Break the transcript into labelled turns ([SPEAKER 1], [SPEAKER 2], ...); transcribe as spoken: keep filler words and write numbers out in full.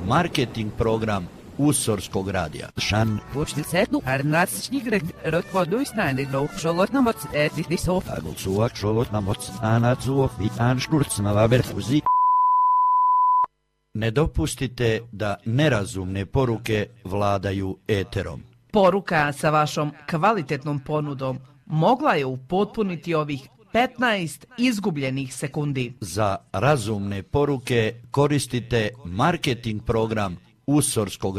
[SPEAKER 1] marketing program Usorskog radija.
[SPEAKER 2] Šan.
[SPEAKER 3] Počti sednu, arnatsčnik rotvoduj stane do šolotnamoc etiti sof.
[SPEAKER 2] Agulsuak šolotnamoc anatsuok vitan škurcnava berfuzi.
[SPEAKER 1] Ne dopustite da nerazumne poruke vladaju eterom.
[SPEAKER 4] Poruka sa vašom kvalitetnom ponudom mogla je upotpuniti ovih petnaest izgubljenih sekundi.
[SPEAKER 1] Za razumne poruke koristite marketing program Usorskog